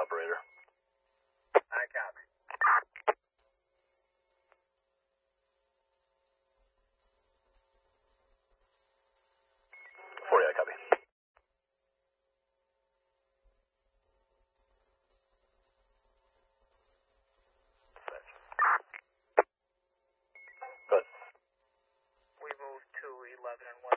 operator. I copy. 40, I copy. We moved to 11 and 1.